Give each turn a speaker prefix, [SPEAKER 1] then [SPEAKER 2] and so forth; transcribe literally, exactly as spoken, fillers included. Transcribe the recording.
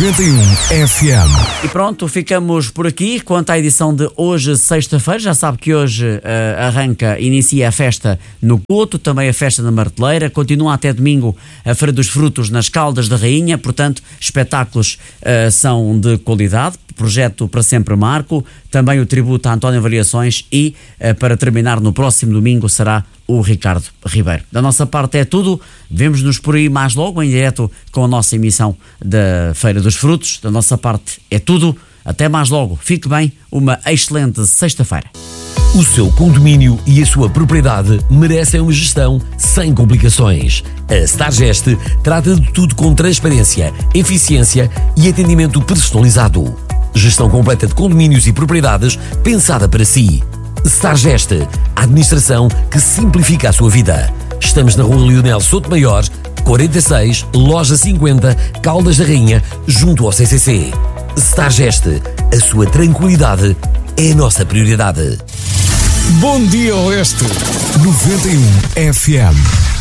[SPEAKER 1] noventa e um F M.
[SPEAKER 2] E pronto, ficamos por aqui quanto à edição de hoje, sexta-feira. Já sabe que hoje uh, arranca, inicia a festa no Couto, também a festa na Marteleira. Continua até domingo a Feira dos Frutos nas Caldas da Rainha. Portanto, espetáculos uh, são de qualidade. Projeto Para Sempre Marco, também o tributo a António Variações e, uh, para terminar, no próximo domingo será o Ricardo Ribeiro. Da nossa parte é tudo. Vemo-nos por aí mais logo em direto com a nossa emissão da Feira dos Frutos. Da nossa parte é tudo. Até mais logo. Fique bem. Uma excelente sexta-feira.
[SPEAKER 3] O seu condomínio e a sua propriedade merecem uma gestão sem complicações. A Stargest trata de tudo com transparência, eficiência e atendimento personalizado. Gestão completa de condomínios e propriedades pensada para si. Stargest, a administração que simplifica a sua vida. Estamos na Rua Leonel Souto Maior, quarenta e seis, Loja cinquenta, Caldas da Rainha, junto ao C C C. Stargest, a sua tranquilidade é a nossa prioridade.
[SPEAKER 1] Bom dia, Oeste. noventa e um F M.